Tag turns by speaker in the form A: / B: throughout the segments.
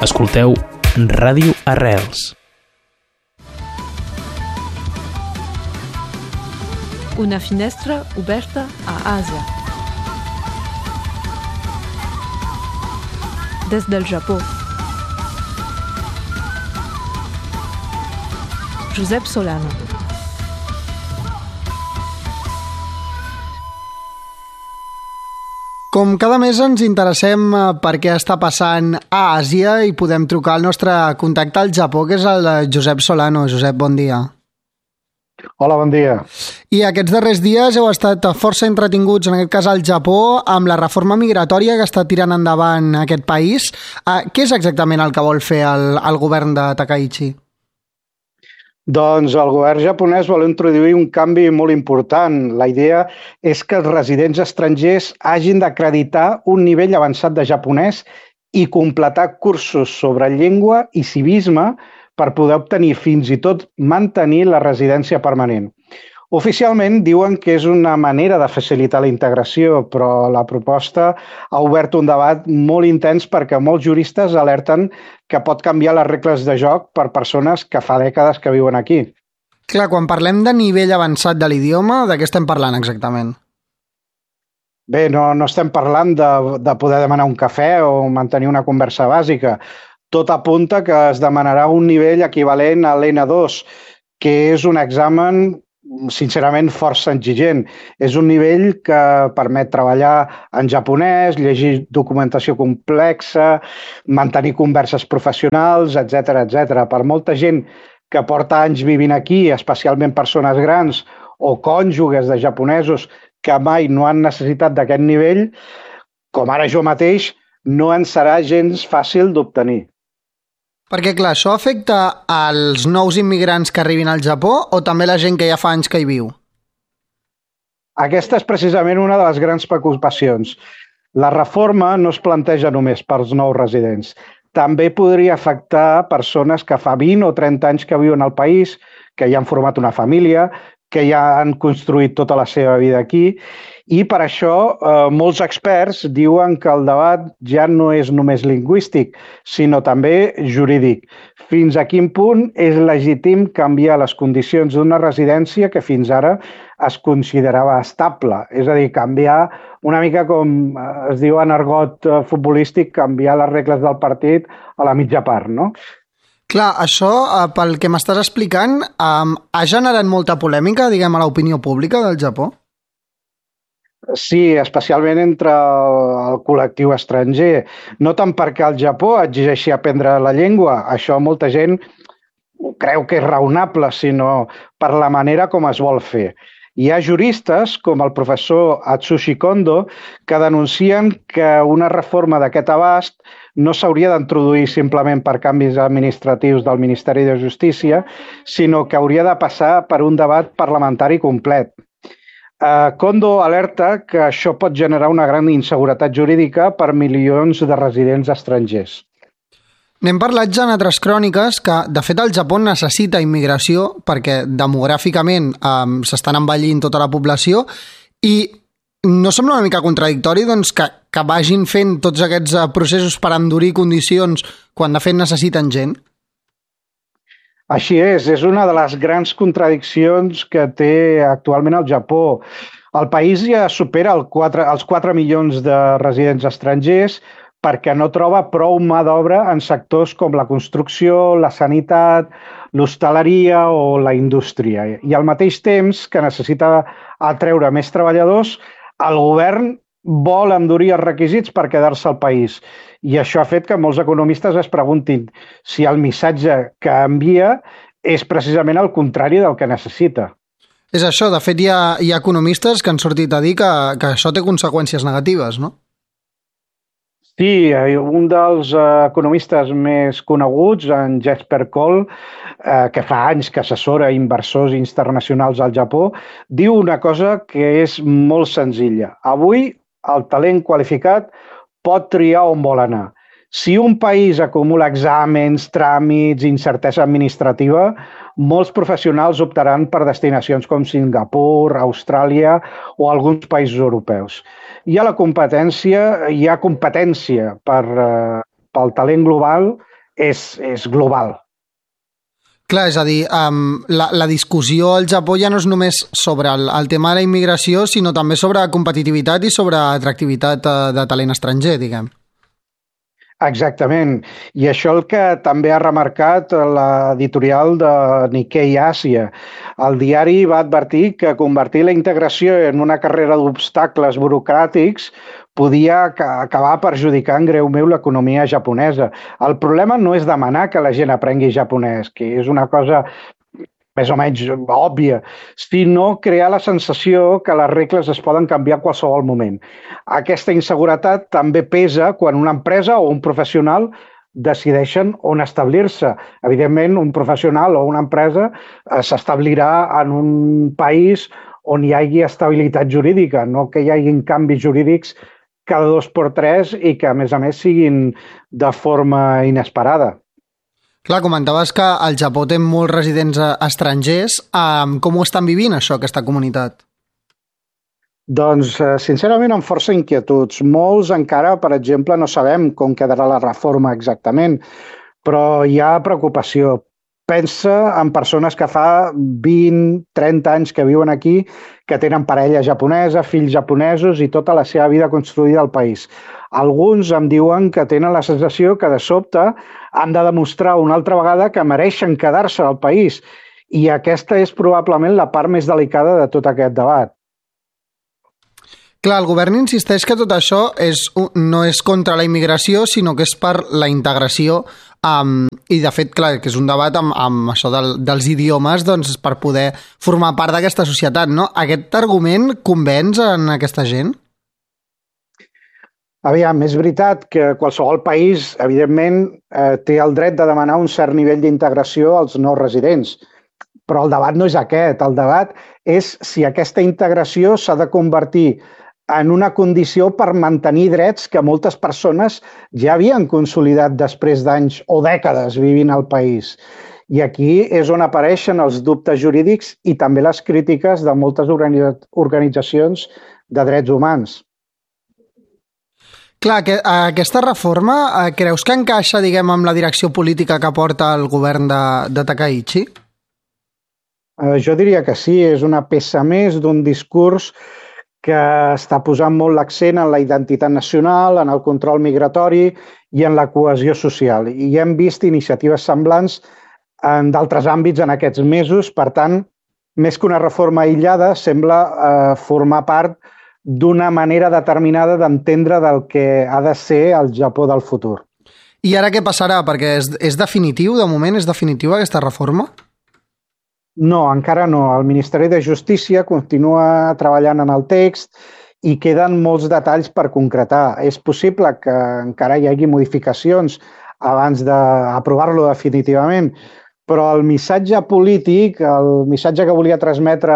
A: Escolteu Ràdio Arrels.
B: Una finestra oberta a Àsia. Des del Japó. Josep Solano.
C: Com cada mes ens interessem per què està passant a Àsia i podem trucar al nostre contacte al Japó, que és el Josep Solano. Josep, bon dia.
D: Hola, bon dia.
C: I aquests darrers dies heu estat força entretinguts, en aquest cas al Japó, amb la reforma migratòria que està tirant endavant aquest país. Què és exactament el que vol fer el govern de Takaichi?
D: Doncs el govern japonès vol introduir un canvi molt important. La idea és que els residents estrangers hagin d'acreditar un nivell avançat de japonès i completar cursos sobre llengua i civisme per poder obtenir fins i tot mantenir la residència permanent. Oficialment diuen que és una manera de facilitar la integració, però la proposta ha obert un debat molt intens perquè molts juristes alerten que pot canviar les regles de joc per persones que fa dècades que viuen aquí.
C: Clar, quan parlem de nivell avançat de l'idioma, de què estem parlant exactament?
D: Bé, no estem parlant de poder demanar un cafè o mantenir una conversa bàsica. Tot apunta que es demanarà un nivell equivalent a l'N2, que és un examen sincerament força exigent. És un nivell que permet treballar en japonès, llegir documentació complexa, mantenir converses professionals, etc etc. Per molta gent que porta anys vivint aquí, especialment persones grans o cònjuges de japonesos que mai no han necessitat d'aquest nivell, com ara jo mateix, no en serà gens fàcil d'obtenir.
C: Perquè, clar, això afecta als nous immigrants que arribin al Japó o també la gent que ja fa anys que hi viu?
D: Aquesta és precisament una de les grans preocupacions. La reforma no es planteja només pels nous residents. També podria afectar persones que fa 20 o 30 anys que viuen al país, que ja han format una família, que ja han construït tota la seva vida aquí, i per això molts experts diuen que el debat ja no és només lingüístic, sinó també jurídic. Fins a quin punt és legítim canviar les condicions d'una residència que fins ara es considerava estable? És a dir, canviar una mica com es diu en argot futbolístic, canviar les regles del partit a la mitja part, no?
C: Clar, això, pel que m'estàs explicant, ha generat molta polèmica, diguem, a l'opinió pública del Japó?
D: Sí, especialment entre el col·lectiu estranger. No tant perquè el Japó exigeixi aprendre la llengua, això molta gent creu que és raonable, sinó per la manera com es vol fer. Hi ha juristes, com el professor Atsushi Kondo, que denuncien que una reforma d'aquest abast no s'hauria d'introduir simplement per canvis administratius del Ministeri de Justícia, sinó que hauria de passar per un debat parlamentari complet. Kondo alerta que això pot generar una gran inseguretat jurídica per milions de residents estrangers.
C: N'hem parlat ja en altres cròniques que, de fet, el Japó necessita immigració perquè demogràficament s'estan envellint tota la població i no sembla una mica contradictori doncs, que vagin fent tots aquests processos per endurir condicions quan, de fet, necessiten gent?
D: Així és una de les grans contradiccions que té actualment el Japó. El país ja supera els 4 milions de residents estrangers perquè no troba prou mà d'obra en sectors com la construcció, la sanitat, l'hostaleria o la indústria. I al mateix temps que necessita atreure més treballadors, el govern vol endurir els requisits per quedar-se al país. I això ha fet que molts economistes es preguntin si el missatge que envia és precisament el contrari del que necessita.
C: És això, de fet hi ha economistes que han sortit a dir que això té conseqüències negatives, no?
D: Sí, un dels economistes més coneguts, en Jesper Koll, que fa anys que assessora inversors internacionals al Japó, diu una cosa que és molt senzilla. Avui el talent qualificat pot triar on vol anar. Si un país acumula exàmens, tràmits, incertesa administrativa, molts professionals optaran per destinacions com Singapur, Austràlia o alguns països europeus. Hi ha competència per pel talent global és global.
C: Clar, és a dir, la discussió al Japó ja no és només sobre el tema de la immigració, sinó també sobre competitivitat i sobre atractivitat de talent estranger, diguem.
D: Exactament. I això el que també ha remarcat l'editorial de Nikkei Àsia. El diari va advertir que convertir la integració en una carrera d'obstacles burocràtics podia acabar perjudicant greument l'economia japonesa. El problema no és demanar que la gent aprengui japonès, que és una cosa més o menys òbvia, sinó crear la sensació que les regles es poden canviar a qualsevol moment. Aquesta inseguretat també pesa quan una empresa o un professional decideixen on establir-se. Evidentment, un professional o una empresa s'establirà en un país on hi hagi estabilitat jurídica, no que hi hagin canvis jurídics cada 2x3 i que, a més, siguin de forma inesperada.
C: Clar, comentaves que al Japó té molts residents estrangers. Com ho estan vivint, això, aquesta comunitat?
D: Doncs, sincerament, amb força inquietuds. Molts encara, per exemple, no sabem com quedarà la reforma exactament, però hi ha preocupació. Pensa en persones que fa 20-30 anys que viuen aquí, que tenen parella japonesa, fills japonesos i tota la seva vida construïda al país. Alguns em diuen que tenen la sensació que de sobte han de demostrar una altra vegada que mereixen quedar-se al país i aquesta és probablement la part més delicada de tot aquest debat.
C: Clar, el govern insisteix que tot això no és contra la immigració, sinó que és per la integració i, de fet, clar, que és un debat amb això dels idiomes doncs, per poder formar part d'aquesta societat, no? Aquest argument convenç en aquesta gent?
D: Aviam, és veritat que qualsevol país, evidentment, té el dret de demanar un cert nivell d'integració als nous residents, però el debat no és aquest. El debat és si aquesta integració s'ha de convertir en una condició per mantenir drets que moltes persones ja havien consolidat després d'anys o dècades vivint al país. I aquí és on apareixen els dubtes jurídics i també les crítiques de moltes organitzacions de drets humans.
C: Clar, aquesta reforma creus que encaixa, diguem, amb la direcció política que porta el govern de Takaichi?
D: Jo diria que sí, és una peça més d'un discurs que està posant molt l'accent en la identitat nacional, en el control migratori i en la cohesió social. I hem vist iniciatives semblants en d'altres àmbits en aquests mesos. Per tant, més que una reforma aïllada, sembla formar part d'una manera determinada d'entendre del que ha de ser el Japó del futur.
C: I ara què passarà? Perquè és definitiu, de moment, és definitiva aquesta reforma?
D: No, encara no. El Ministeri de Justícia continua treballant en el text i queden molts detalls per concretar. És possible que encara hi hagi modificacions abans d'aprovar-lo definitivament, però el missatge polític, el missatge que volia transmetre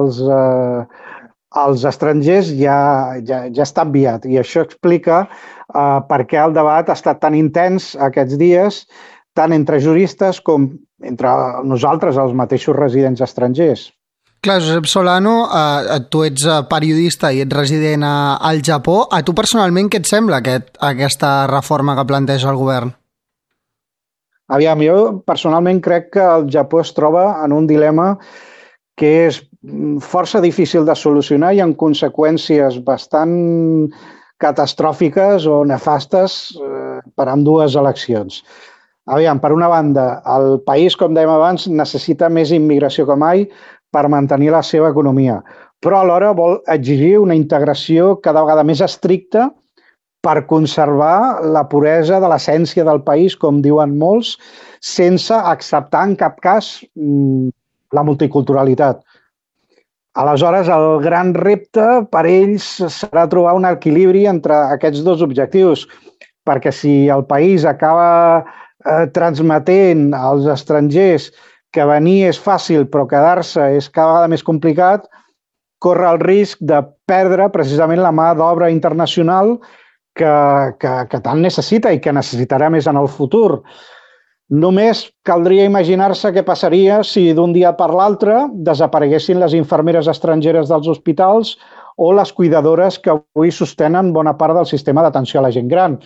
D: als estrangers ja està enviat i això explica per què el debat ha estat tan intens aquests dies, tant entre juristes com entre nosaltres, els mateixos residents estrangers.
C: Clar, Josep Solano, tu ets periodista i ets resident al Japó. A tu personalment què et sembla aquesta reforma que planteja el govern?
D: Aviam, jo personalment crec que el Japó es troba en un dilema que és força difícil de solucionar i amb conseqüències bastant catastròfiques o nefastes per ambdues eleccions. Aviam, per una banda, el país, com dèiem abans, necessita més immigració que mai per mantenir la seva economia, però alhora vol exigir una integració cada vegada més estricta per conservar la puresa de l'essència del país, com diuen molts, sense acceptar en cap cas la multiculturalitat. Aleshores, el gran repte per ells serà trobar un equilibri entre aquests dos objectius, perquè si el país acaba transmetent als estrangers que venir és fàcil però quedar-se és cada vegada més complicat, corre el risc de perdre precisament la mà d'obra internacional que tant necessita i que necessitarà més en el futur. Només caldria imaginar-se què passaria si d'un dia per l'altre desapareguessin les infermeres estrangeres dels hospitals o les cuidadores que avui sostenen bona part del sistema d'atenció a la gent gran.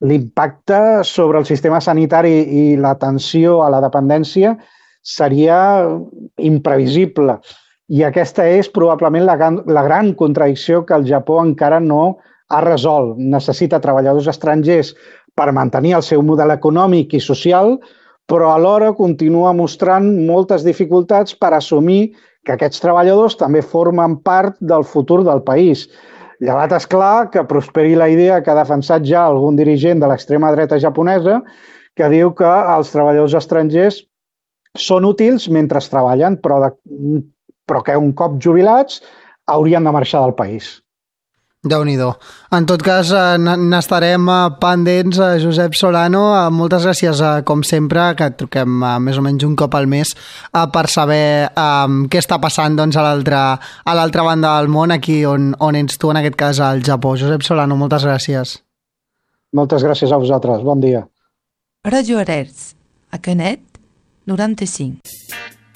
D: l'impacte sobre el sistema sanitari i l'atenció a la dependència seria imprevisible. I aquesta és probablement la gran contradicció que el Japó encara no ha resolt. Necessita treballadors estrangers per mantenir el seu model econòmic i social, però alhora continua mostrant moltes dificultats per assumir que aquests treballadors també formen part del futur del país. Llevat és clar que prosperi la idea que ha defensat ja algun dirigent de l'extrema dreta japonesa que diu que els treballadors estrangers són útils mentre treballen, però que un cop jubilats haurien de marxar del país.
C: Déu-n'hi-do. En tot cas, n'estarem pendents, Josep Solano. Moltes gràcies, com sempre, que et truquem més o menys un cop al mes per saber què està passant doncs, a l'altra banda del món, aquí on ets tu, en aquest cas al Japó. Josep Solano, moltes gràcies.
D: Moltes gràcies a vosaltres. Bon dia.
B: Radio Arrels, a Canet, 95.